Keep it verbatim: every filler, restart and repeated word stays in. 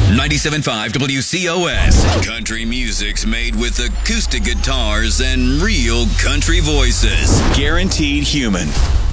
ninety-seven point five W C O S. Country music's made with acoustic guitars and real country voices. Guaranteed human.